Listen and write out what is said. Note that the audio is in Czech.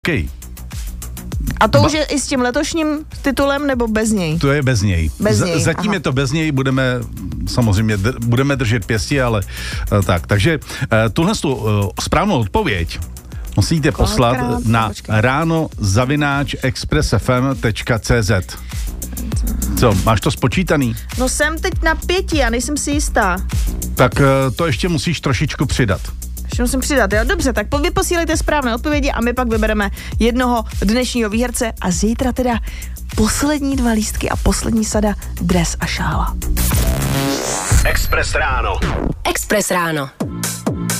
Okay. A to už je i s tím letošním titulem, nebo bez něj? To je bez něj. Zatím aha. je to bez něj, samozřejmě budeme držet pěstí, ale tak. Takže tuhle správnou odpověď musíte poslat na rano@expressfm.cz. Co, máš to spočítaný? No jsem teď na 5, já nejsem si jistá. Tak to ještě musíš trošičku přidat. Ještě musím přidat, jo? Dobře, tak vy posílejte správné odpovědi a my pak vybereme jednoho dnešního výherce a zítra teda poslední 2 lístky a poslední sada dres a šála. Express ráno. Express ráno.